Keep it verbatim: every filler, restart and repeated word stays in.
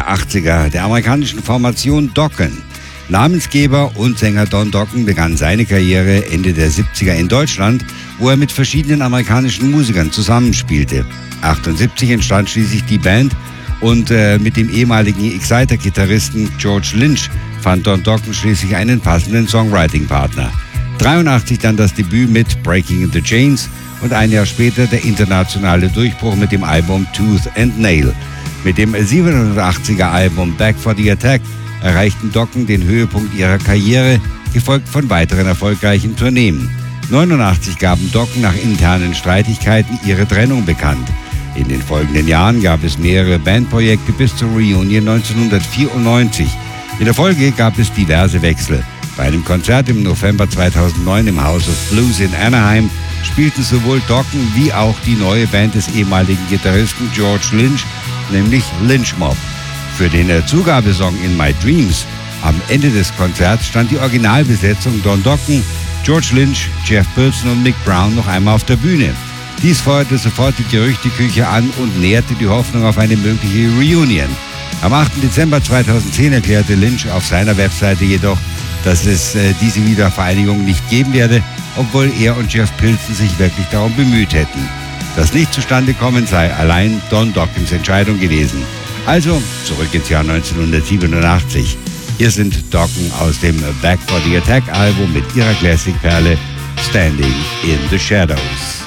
der achtziger der amerikanischen Formation Dokken. Namensgeber und Sänger Don Dokken begann seine Karriere Ende der siebziger in Deutschland, wo er mit verschiedenen amerikanischen Musikern zusammenspielte. achtundsiebzig entstand schließlich die Band und äh, mit dem ehemaligen Exciter-Gitarristen George Lynch fand Don Dokken schließlich einen passenden Songwriting-Partner. dreiundachtzig dann das Debüt mit Breaking the Chains und ein Jahr später der internationale Durchbruch mit dem Album Tooth and Nail. Mit dem siebenundachtziger Album Back for the Attack erreichten Dokken den Höhepunkt ihrer Karriere, gefolgt von weiteren erfolgreichen Tourneen. neunundachtzig gaben Dokken nach internen Streitigkeiten ihre Trennung bekannt. In den folgenden Jahren gab es mehrere Bandprojekte bis zur Reunion neunzehnhundertvierundneunzig. In der Folge gab es diverse Wechsel. Bei einem Konzert im November zweitausendneun im House of Blues in Anaheim spielten sowohl Dokken wie auch die neue Band des ehemaligen Gitarristen George Lynch, nämlich Lynch Mob. Für den Zugabesong In My Dreams am Ende des Konzerts stand die Originalbesetzung Don Dokken, George Lynch, Jeff Pilson und Mick Brown noch einmal auf der Bühne. Dies feuerte sofort die Gerüchteküche an und nährte die Hoffnung auf eine mögliche Reunion. Am achten Dezember zweitausendzehn erklärte Lynch auf seiner Webseite jedoch, dass es äh, diese Wiedervereinigung nicht geben werde, obwohl er und Jeff Pilson sich wirklich darum bemüht hätten. Das nicht zustande kommen sei allein Don Dokkens Entscheidung gewesen. Also zurück ins Jahr neunzehnhundertsiebenundachtzig. Hier sind Dokken aus dem Back for the Attack Album mit ihrer Classic-Perle Standing in the Shadows.